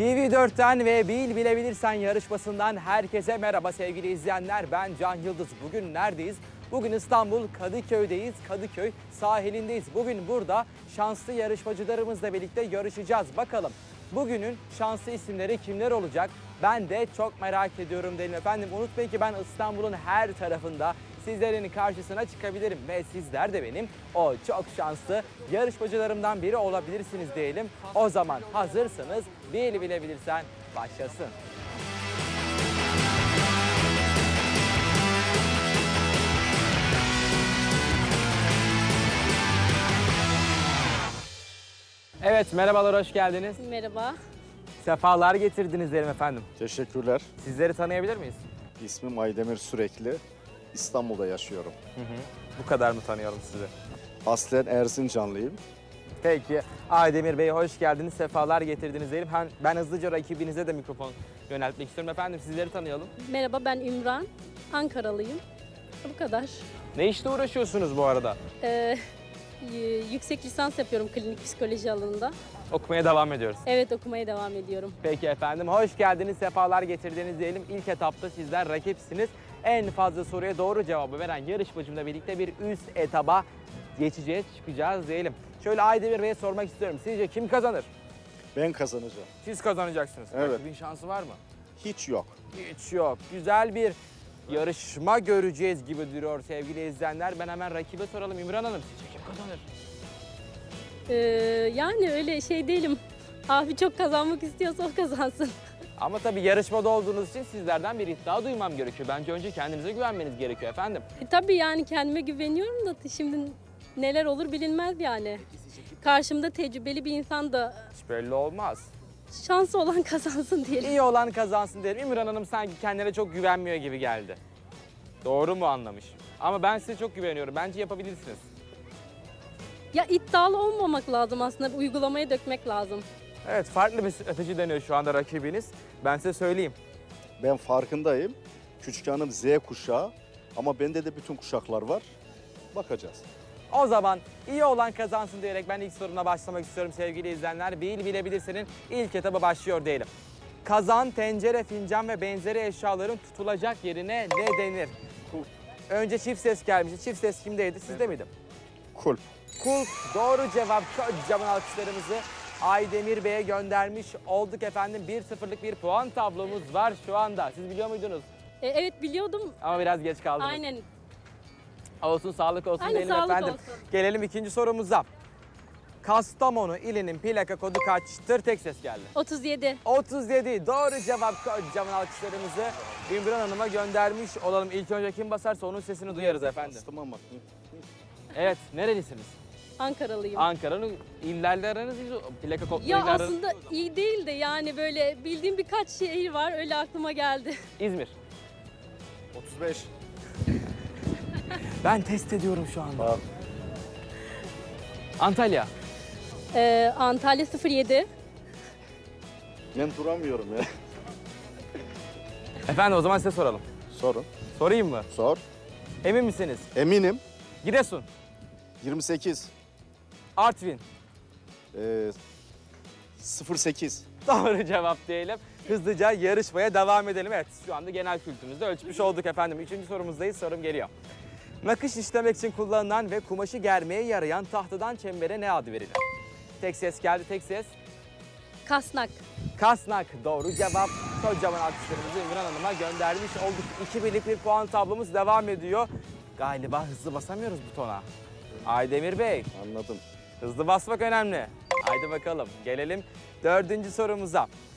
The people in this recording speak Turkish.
TV4'ten ve Bil Bilebilirsen yarışmasından herkese merhaba sevgili izleyenler. Ben Can Yıldız. Bugün neredeyiz? Bugün İstanbul Kadıköy'deyiz. Kadıköy sahilindeyiz. Bugün burada şanslı yarışmacılarımızla birlikte yarışacağız. Bakalım bugünün şanslı isimleri kimler olacak? Ben de çok merak ediyorum dedim efendim. Unutmayın ki ben İstanbul'un her tarafında sizlerin karşısına çıkabilirim ve sizler de benim o çok şanslı yarışmacılarımdan biri olabilirsiniz diyelim. O zaman hazırsanız Bil Bilebilirsen başlasın. Evet, merhabalar, hoş geldiniz. Merhaba. Sefalar getirdiniz derim efendim. Teşekkürler. Sizleri tanıyabilir miyiz? İsmim Aydemir Sürekli. İstanbul'da yaşıyorum. Bu kadar mı tanıyalım sizi? Aslen Erzincanlıyım. Peki, Aydemir Bey hoş geldiniz, sefalar getirdiniz diyelim. Ben hızlıca rakibinize de mikrofon yöneltmek istiyorum. Efendim sizleri tanıyalım. Merhaba, ben Ümran. Ankaralıyım. Bu kadar. Ne işle uğraşıyorsunuz bu arada? Yüksek lisans yapıyorum klinik psikoloji alanında. Okumaya devam ediyoruz. Evet, okumaya devam ediyorum. Peki efendim, hoş geldiniz, sefalar getirdiniz diyelim. İlk etapta sizler rakipsiniz. En fazla soruya doğru cevabı veren yarışmacımla birlikte bir üst etaba geçeceğiz, çıkacağız diyelim. Şöyle Aydemir Bey'e sormak istiyorum. Sizce kim kazanır? Ben kazanacağım. Siz kazanacaksınız. Evet. Rakibin şansı var mı? Hiç yok. Hiç yok. Güzel bir yarışma göreceğiz gibi duruyor sevgili izleyenler. Ben hemen rakibe soralım. İmran Hanım, sizce kim kazanır? Yani öyle şey değilim. Abi çok kazanmak istiyorsa o kazansın. Ama tabii yarışmada olduğunuz için sizlerden bir iddia duymam gerekiyor. Bence önce kendinize güvenmeniz gerekiyor efendim. Tabii yani kendime güveniyorum da şimdi neler olur bilinmez yani. Karşımda tecrübeli bir insan da Hiç belli olmaz. şansı olan kazansın diyelim. İyi olan kazansın derim. İmran Hanım sanki kendine çok güvenmiyor gibi geldi. Doğru mu anlamış? Ama ben size çok güveniyorum. Bence yapabilirsiniz. Ya iddialı olmamak lazım aslında, uygulamaya dökmek lazım. Evet, farklı bir strateji deniyor şu anda rakibiniz. Ben size söyleyeyim. Ben farkındayım. Küçük hanım Z kuşağı ama bende de bütün kuşaklar var. Bakacağız. O zaman iyi olan kazansın diyerek ben ilk sorumla başlamak istiyorum sevgili izleyenler. Bil Bilebilirsen'in ilk etabı başlıyor diyelim. Kazan, tencere, fincan ve benzeri eşyaların tutulacak yerine ne denir? Önce çift ses gelmişti. Çift ses kimdeydi? Sizde miydi? Kulp. Kulp. Doğru cevap. Kocaman alkışlarımızı Aydemir Bey'e göndermiş olduk efendim. 1-0'lık bir puan tablomuz var şu anda. Siz biliyor muydunuz? Evet biliyordum. Ama biraz geç kaldınız. Aynen. Olsun, sağlık olsun Aynen, diyelim sağlık efendim. olsun. Gelelim ikinci sorumuza. Kastamonu ilinin plaka kodu kaçtır? Tek ses geldi. 37. 37. Doğru cevap. Kocaman alkışlarımızı İmran Hanım'a göndermiş olalım. İlk önce kim basarsa onun sesini duyarız efendim. Tamam bak. Evet, nerelisiniz? Ankaralıyım. Ankara'nın illerle aranız iyi. Plaka kodlarıyla Ya aranız. aslında iyi değil de yani böyle bildiğim birkaç şehir var, öyle aklıma geldi. İzmir. 35. Ben test ediyorum şu anda. Bak. Antalya. Antalya 07. Ben duramıyorum ya. Efendim o zaman size soralım. Sorun. Sorayım mı? Sor. Emin misiniz? Eminim. Giresun. 28. Artvin. 08. Doğru cevap diyelim. Hızlıca yarışmaya devam edelim. Evet, şu anda genel kültürümüzde ölçmüş olduk efendim. Üçüncü sorumuzdayız. Sorum geliyor. Nakış işlemek için kullanılan ve kumaşı germeye yarayan tahtadan çembere ne adı verilir? Tek ses geldi, tek ses. Kasnak. Kasnak. Doğru cevap. Kocaman alkışlarımızı İmran Hanım'a göndermiş olduk. 2-1'lik bir puan tablomuz devam ediyor. Galiba hızlı basamıyoruz butona. Aydemir Bey, Anladım. hızlı basmak önemli. Haydi bakalım, gelelim dördüncü sorumuza.